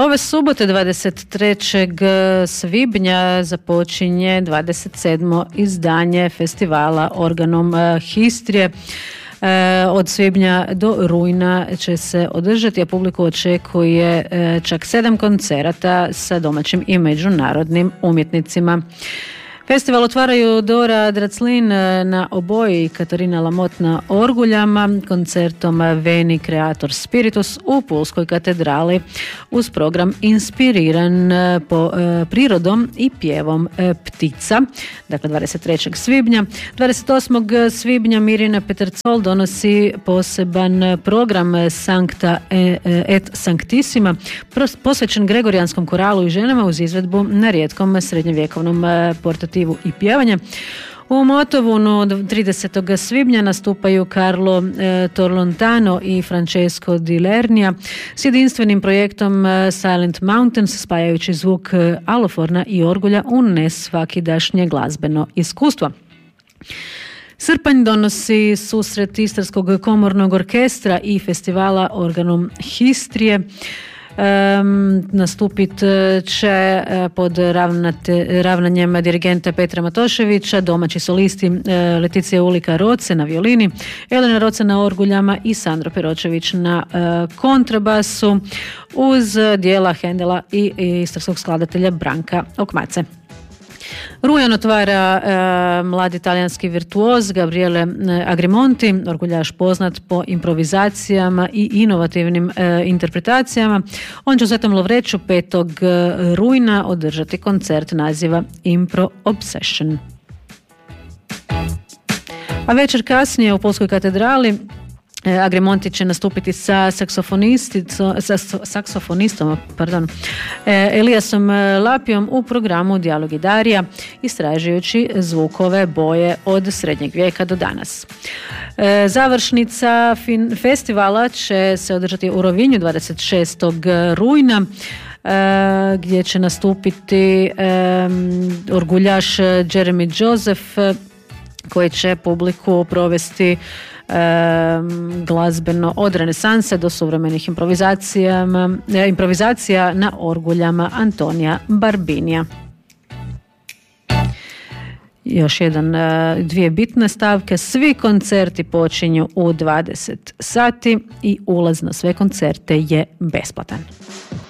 Ove subote 23. svibnja započinje 27. izdanje festivala Organom Histrije. Od svibnja do rujna će se održati, a publiku očekuje čak 7 koncerata sa domaćim i međunarodnim umjetnicima. Festival otvaraju Dora Draclin na oboji i Katarina Lamot na orguljama, koncertom Veni Creator Spiritus u Pulskoj katedrali uz program inspiriran po prirodom i pjevom ptica. Dakle, 23. svibnja. 28. svibnja Mirjana Petercol donosi poseban program Sancta et Sanctissima posvećen Gregorijanskom koralu i ženama uz izvedbu na rijetkom srednjovjekovnom portativu i pjevanje. U Motovunu 30. svibnja nastupaju Carlo Torlontano i Francesco Di Lernia s jedinstvenim projektom Silent Mountains, spajajući zvuk aloforna i orgulja u nesvakidašnje glazbeno iskustvo. Srpanj donosi susret Istarskog komornog orkestra i festivala Organom Histrije. Nastupit će pod ravnanjem dirigenta Petra Matoševića domaći solisti Leticija Ulika Roce na violini, Elena Roce na orguljama i Sandro Peročević na kontrabasu uz dijela Hendela i istarskog skladatelja Branka Okmace. Rujan otvara mladi talijanski virtuoz Gabriele Agrimonti, orguljaš poznat po improvizacijama i inovativnim interpretacijama. On će u Svetom Lovreću 5. rujna održati koncert naziva Impro Obsession. A večer kasnije u Pulskoj katedrali Agrimonti će nastupiti sa saksofonistom Eliasom Lapijom u programu Dijalog i Darija, istražujući zvukove boje od srednjeg vijeka do danas. Završnica festivala će se održati u Rovinju 26. rujna, gdje će nastupiti orguljaš Jeremy Joseph, koji će publiku provesti glazbeno od renesanse do suvremenih improvizacija na orguljama Antonija Barbinija. Još dvije bitne stavke. Svi koncerti počinju u 20 sati i ulaz na sve koncerte je besplatan.